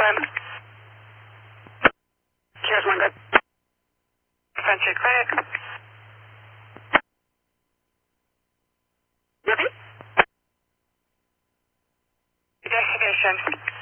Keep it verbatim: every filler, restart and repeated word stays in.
Brooklyn. Here's one good. Frontier Clinic. Ready? Destination.